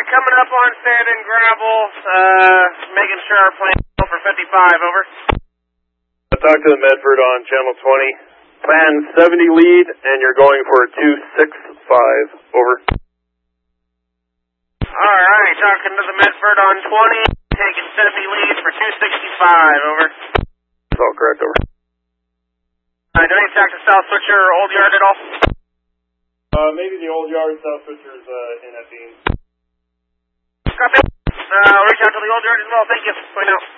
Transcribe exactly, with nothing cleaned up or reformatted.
coming up on sand and gravel, uh, making sure our plan is for fifty-five, over. I talked to the Medford on channel twenty. Plan seventy lead, and you're going for a two six five, over. Alright, talking to the Medford on twenty, taking seventy lead for two sixty-five, over. That's all correct, over. Uh, do any talk to South Switcher or Old Yard at all? Uh, maybe the Old Yard, South Switcher's uh, in at Bean. Copy. Uh, I'll reach out to the Old Yard as well, thank you. Point out.